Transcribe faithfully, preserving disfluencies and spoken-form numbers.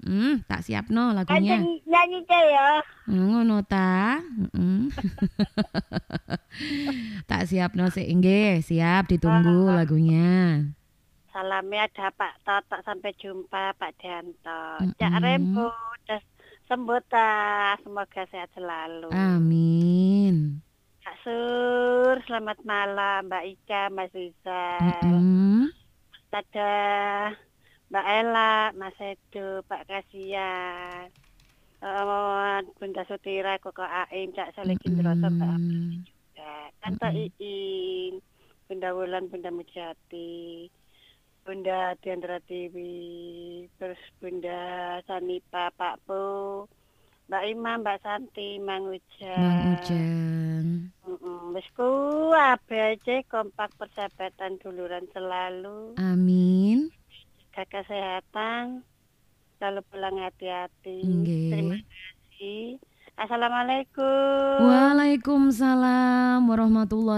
Heeh, tak siapno lagunya. Kanjeng nyanyi teh ya. Ngono ta? Heeh. Tak siapno sik nggih, siap ditunggu Ah, lagunya. salamnya ada Pak Toto, sampai jumpa Pak Dianto. Cak Rembo, Heeh. das sembuh ta, semoga sehat selalu. Amin. Kak Sur, selamat malam Mbak Ika, Mas Rizal, Heeh. Mas Dadah, Mbak Ella, Mas Edo, Pak Kasian, eh, Bunda Sutira, Koko Aim, Cak Solikin Droso, Mbak Amati Heeh. juga, Tante Heeh. Iin, Bunda Wulan, Bunda Mujati, Bunda Diandra Dewi, terus Bunda Sanipa, Pak Po, Mbak Imam, Mbak Santi, Mang Mang Ujang. Ujang. Mm-mm. Wis kuwabe aja kompak persahabatan duluran selalu. Amin. Jaga kesehatan, selalu pulang hati-hati. Terima Nggih. kasih. Assalamualaikum. Waalaikumsalam warahmatullahi